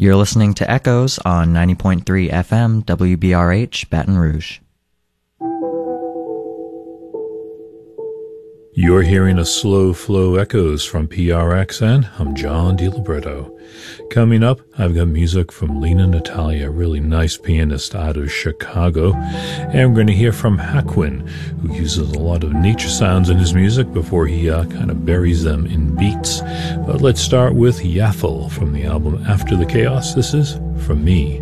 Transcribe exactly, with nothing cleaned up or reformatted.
You're listening to Echoes on ninety point three F M W B R H Baton Rouge. You're hearing a Slow Flow Echoes from P R X N. I'm John DiLibretto. Coming up, I've got music from Lena Natalia, a really nice pianist out of Chicago. And we're going to hear from Hakwin, who uses a lot of nature sounds in his music before he uh, kind of buries them in beats. But let's start with Yaffle from the album After the Chaos. This is From Me.